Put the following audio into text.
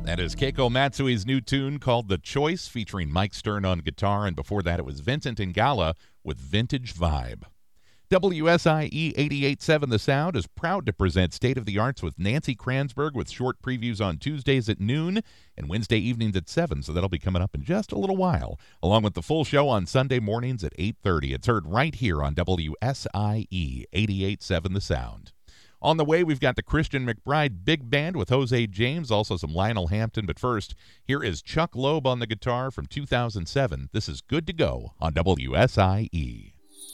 That is Keiko Matsui's new tune called The Choice, featuring Mike Stern on guitar, and before that it was Vincent Ingala with Vintage Vibe. WSIE 88.7 The Sound is proud to present State of the Arts with Nancy Kransberg with short previews on Tuesdays at noon and Wednesday evenings at 7, so that'll be coming up in just a little while, along with the full show on Sunday mornings at 8:30. It's heard right here on WSIE 88.7 The Sound. On the way, we've got the Christian McBride Big Band with Jose James, also some Lionel Hampton. But first, here is Chuck Loeb on the guitar from 2007. This is Good to Go on WSIE.